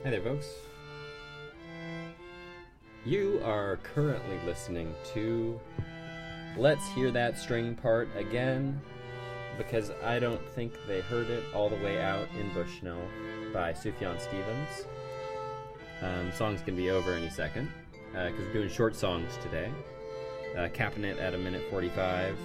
Hey there, folks. You are currently listening to Let's Hear That String Part Again, because I don't think they heard it all the way out in Bushnell by Sufjan Stevens. Song's gonna be over any second, because we're doing short songs today. Capping it at 1:45.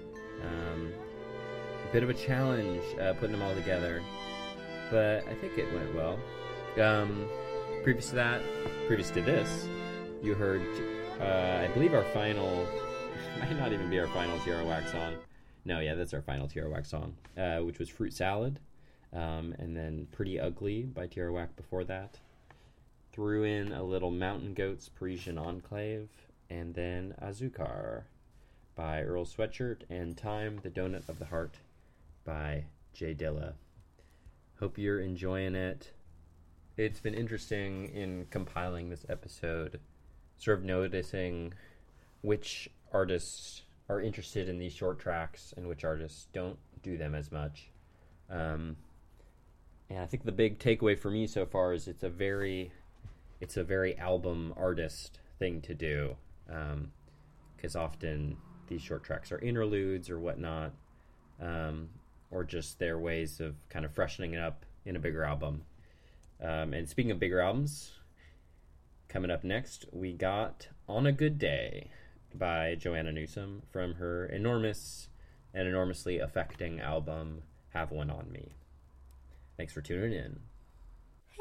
A bit of a challenge putting them all together, but I think it went well. Previous to this, you heard, I believe our final, might not even be our final Tierra Whack song. No, yeah, that's our final Tierra Whack song, which was Fruit Salad, and then Pretty Ugly by Tierra Whack before that. Threw in a little Mountain Goats Parisian Enclave, and then Azucar by Earl Sweatshirt, and Time, the Donut of the Heart by Jay Dilla. Hope you're enjoying it. It's been interesting in compiling this episode, sort of noticing which artists are interested in these short tracks and which artists don't do them as much. And I think the big takeaway for me so far is it's a very album artist thing to do, because often these short tracks are interludes or whatnot, or just their ways of kind of freshening it up in a bigger album. And speaking of bigger albums, coming up next, we got On a Good Day by Joanna Newsom from her enormous and enormously affecting album, Have One on Me. Thanks for tuning in.